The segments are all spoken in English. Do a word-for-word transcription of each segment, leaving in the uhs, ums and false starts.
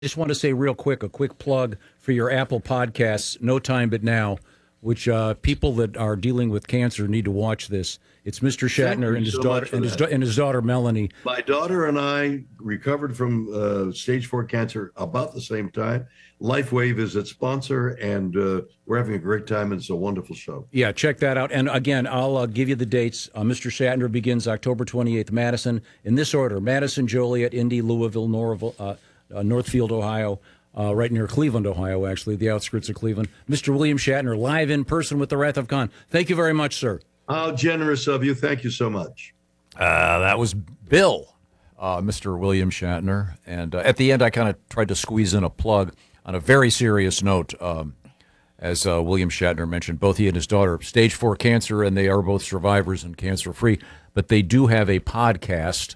Just want to say real quick, a quick plug for your Apple Podcasts, No Time But Now, which uh, people that are dealing with cancer need to watch this. It's Mister Shatner and his so daughter and his, da- and his daughter Melanie. My daughter and I recovered from uh, stage four cancer about the same time. LifeWave is its sponsor, and uh, we're having a great time. And it's a wonderful show. Yeah, check that out. And again, I'll uh, give you the dates. Uh, Mister Shatner begins October twenty-eighth, Madison. In this order: Madison, Joliet, Indy, Louisville, Norville, uh, uh, Northfield, Ohio. Uh, right near Cleveland, Ohio, actually, the outskirts of Cleveland. Mister William Shatner, live in person with the Wrath of Khan. Thank you very much, sir. How generous of you. Thank you so much. Uh, that was Bill, uh, Mister William Shatner. And uh, at the end, I kind of tried to squeeze in a plug on a very serious note. Um, as uh, William Shatner mentioned, both he and his daughter have stage four cancer, and they are both survivors and cancer-free. But they do have a podcast,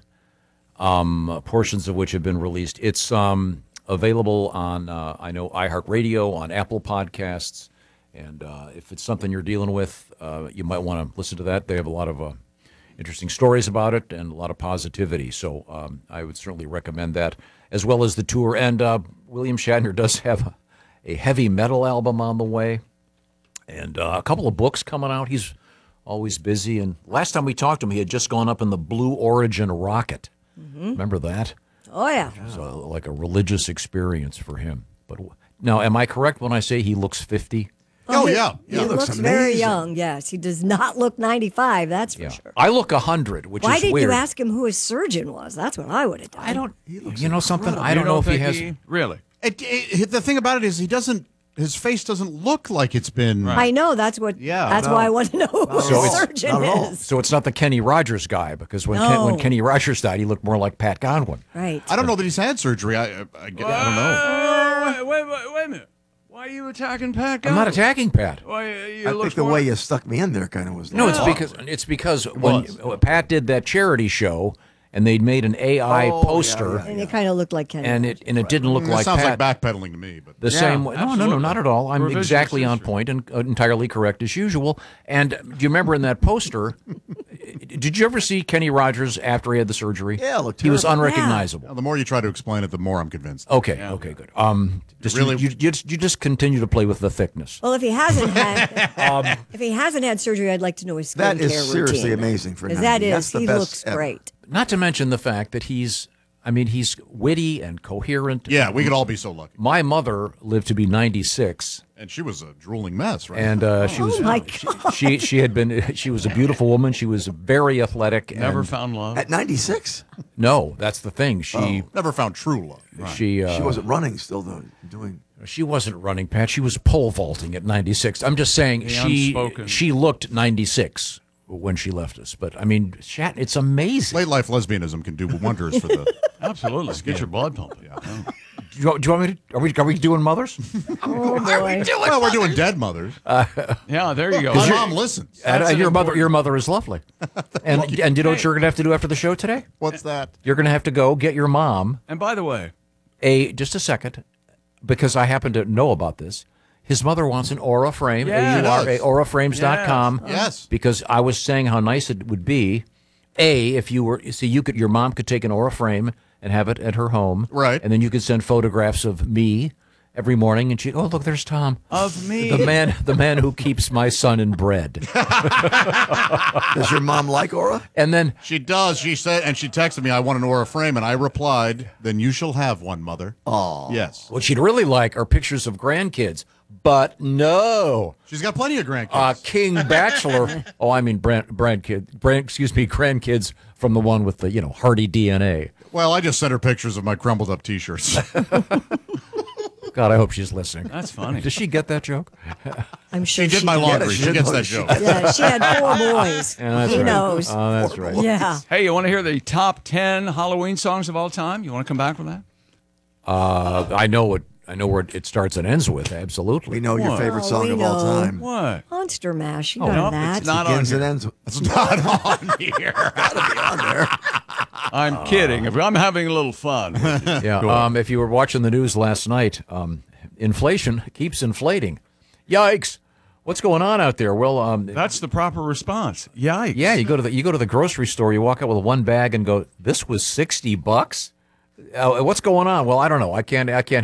um, portions of which have been released. It's... Um, Available on, uh, I know, iHeartRadio, on Apple Podcasts. And uh, if it's something you're dealing with, uh, you might want to listen to that. They have a lot of uh, interesting stories about it and a lot of positivity. So um, I would certainly recommend that, as well as the tour. And uh, William Shatner does have a, a heavy metal album on the way and uh, a couple of books coming out. He's always busy. And last time we talked to him, he had just gone up in the Blue Origin rocket. Mm-hmm. Remember that? Oh, yeah. So, like a religious experience for him. But now, am I correct when I say he looks fifty? Oh, Oh, he- yeah. He, yeah. looks, looks very amazing. young, yes. He does not look ninety-five, that's for Yeah. sure. I look one hundred, which Why is didn't weird. you ask him who his surgeon was? That's what I would have done. I don't, He looks you know something? incredible. I don't You know if he think has. he- really. It, it, the thing about it is he doesn't, his face doesn't look like it's been. I know, that's what. Yeah, That's no. why I want to know who So his it's- surgeon not at all. is. So it's not the Kenny Rogers guy, because when Ken, when No. Kenny Rogers died, he looked more like Pat Godwin. Right. I don't know that he's had surgery. I, I, I, I don't know. Oh, wait, wait, wait a minute. Why are you attacking Pat? I'm not Godwin? attacking Pat. Why, you I look think the more- way you stuck me in there kind of was. No, it's like, because it's because when was. Pat did that charity show, and they'd made an A I Oh, yeah, poster, yeah, And it kind of looked like Kenny. and it and it didn't look That like sounds Pat. like backpedaling to me, but The Yeah, same way. No, no, no, absolutely. not at all. I'm Revisionist exactly on history. point and uh, entirely correct as usual. And uh, do you remember in that poster, did you ever see Kenny Rogers after he had the surgery? Yeah, it looked He was terrible. unrecognizable. the more you try to explain it, the more I'm convinced. Okay, okay, good. Um, just Really- you, you, you, just, you just continue to play with the thickness. Well, if he hasn't had, Um, if he hasn't had surgery, I'd like to know his skincare That routine. is seriously amazing for Because ninety. that That's is, the he best looks ever. great. Not to mention the fact that he's, I mean, he's witty and coherent. Yeah, we could all be so lucky. My mother lived to be ninety-six. And she was a drooling mess, right? And uh, she was Oh, my she, she she had been she was a beautiful woman. She was very athletic. Never and- found love. At ninety-six, No, that's the thing. She never found true love. she uh, she wasn't running still, though. Doing. She wasn't running, Pat. She was pole vaulting at ninety-six. I'm just saying The she unspoken. she looked ninety-six when she left us. But I mean, Shat, it's amazing. Late life lesbianism can do wonders for the. Absolutely. Get your blood pumping. Do you, do you want me to? Are we are we doing mothers? Oh, boy. Well, we're doing dead mothers. Yeah, there you go. My mom listens. And, That's and an your mother important- your mother is lovely. And and do you know what you're gonna have to do after the show today? What's that? You're gonna have to go get your mom And by the way, a just a second, because I happen to know about this. His mother wants an Aura frame, Yes. A U R A, aura frames dot com. Yes. Because I was saying how nice it would be, A, if you were, see, you could, your mom could take an Aura frame and have it at her home. Right. And then you could send photographs of me every morning, and she'd, oh, look, there's Tom. of me. The man, the man who keeps my son in bread. Does your mom like Aura? And then, She does. She said, and she texted me, I want an Aura frame. And I replied, then you shall have one, mother. Oh, Yes. what she'd really like are pictures of grandkids. But no. She's got plenty of grandkids. Uh, King Bachelor. Oh, I mean, Brand, Brand kid, Brand, excuse me, grandkids from the one with the, you know, Hardy D N A. well, I just sent her pictures of my crumbled up T-shirts. God, I hope she's listening. That's funny. Does she get that joke? I'm sure She did my did. laundry. she She did gets know that she- joke. Yeah, she had four boys. Yeah, that's he right. knows. Oh, that's right. Yeah. Hey, you want to hear the top ten Halloween songs of all time? You want to come back with that? Uh, I know what I know where it starts and ends with. Absolutely. we know your What? favorite Oh, song we of all know. time. What? Monster Mash. You Oh, know no, that. it's not on Begins here. and ends. It's not on here. On there. I'm kidding. If I'm having a little fun. Yeah. Um, if you were watching the news last night, um, inflation keeps inflating. Yikes! What's going on out there? Well, um, That's the proper response. Yikes. yeah, you go to the you go to the grocery store, you walk out with one bag and go, "This was sixty bucks." Uh, what's going on? Well, I don't know. I can't. I can't